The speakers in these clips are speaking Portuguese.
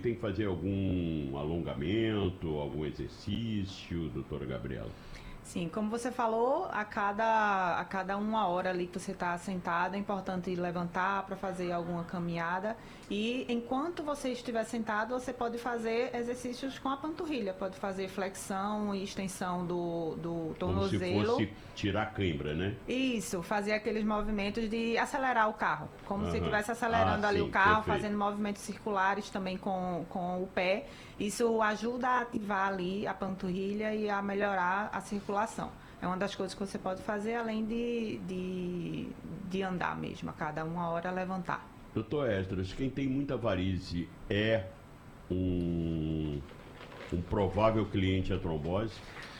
tem que fazer algum alongamento, algum exercício, doutora Gabriela? Sim, como você falou, a cada 1 hora ali que você está sentado, é importante levantar para fazer alguma caminhada. E enquanto você estiver sentado, você pode fazer exercícios com a panturrilha. Pode fazer flexão e extensão do tornozelo. Como se fosse tirar a cãibra, né? Isso, fazer aqueles movimentos de acelerar o carro. Como se estivesse acelerando ali sim, o carro, perfeito. fazendo movimentos circulares também com o pé. Isso ajuda a ativar ali a panturrilha e a melhorar a circulação. É uma das coisas que você pode fazer, além de andar mesmo, a cada 1 hora levantar. Doutor Esdras, quem tem muita varize é um provável cliente a trombose?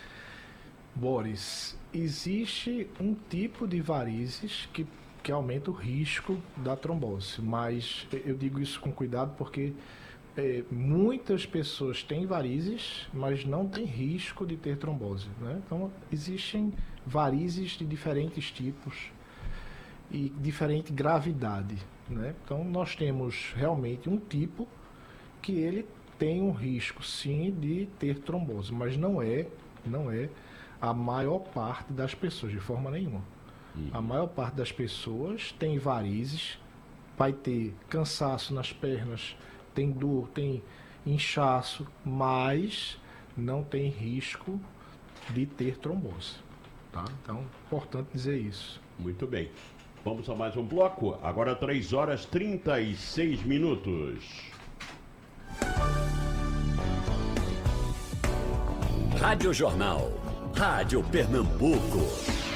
Boris, existe um tipo de varizes que aumenta o risco da trombose, mas eu digo isso com cuidado porque muitas pessoas têm varizes, mas não têm risco de ter trombose, né? Então, existem varizes de diferentes tipos e diferente gravidade, né? Então, nós temos realmente um tipo que ele tem um risco, sim, de ter trombose, mas não é a maior parte das pessoas, de forma nenhuma. A maior parte das pessoas tem varizes, vai ter cansaço nas pernas, tem dor, tem inchaço, mas não tem risco de ter trombose, tá? Então, importante dizer isso. Muito bem. Vamos a mais um bloco. Agora 3h36. Rádio Jornal. Rádio Pernambuco.